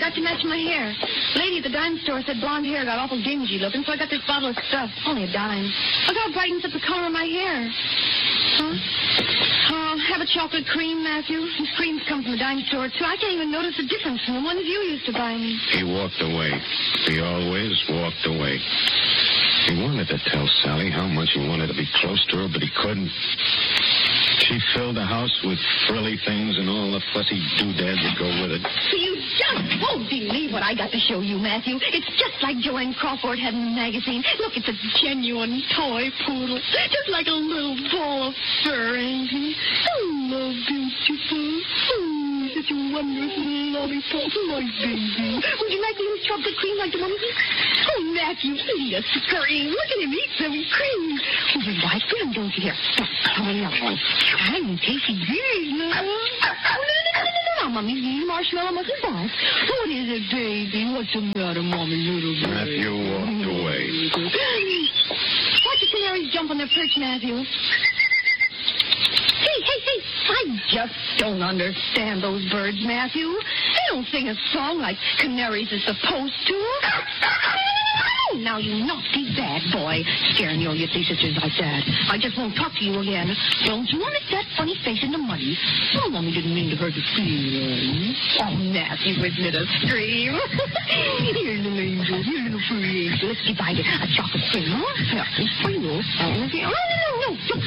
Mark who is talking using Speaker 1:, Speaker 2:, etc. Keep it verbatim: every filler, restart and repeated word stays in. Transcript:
Speaker 1: got to match my hair. Lady at the dime store said blonde hair got awful dingy looking, so I got this bottle of stuff. Only a dime. Look how it brightens up the color of my hair. Huh? Oh, have a chocolate cream, Matthew. These creams come from the dime store, too. I can't even notice the difference from the ones you used to buy me.
Speaker 2: He walked away. He always walked away. He wanted to tell Sally how much he wanted to be close to her, but he couldn't. She filled the house with frilly things and all the fussy doodads that go with it.
Speaker 1: You just won't believe what I got to show you, Matthew. It's just like Joanne Crawford had in the magazine. Look, it's a genuine toy poodle. Just like a little ball of fur, ain't he? Oh, beautiful. Oh, such a wondrous lollipop, my baby. Would you like to use chocolate cream like the one? Oh, Matthew, eat a scream. Look at him eat some cream. Oh, you like them, don't you? Here, come along. I'm tasty good, no? Oh, no, no, no, no, no, Mommy. You marshmallow mustn't bite. What is it, baby? What's the matter, Mommy, little baby?
Speaker 2: Matthew walked away.
Speaker 1: Watch the canaries jump on their perch, Matthew. Hey, hey, hey, I just don't understand those birds, Matthew. They don't sing a song like canaries are supposed to. Now, you naughty bad boy, scaring your little sisters like that. I just won't talk to you again. Don't you want to that funny face in the muddy? Oh, Mommy didn't mean to hurt your feelings. Oh, Matthew, isn't it a scream? Here, little angel, here, little free angel. Let's divide it. A chocolate cream, huh? Yeah, it's for you. Oh, no, no, no, no.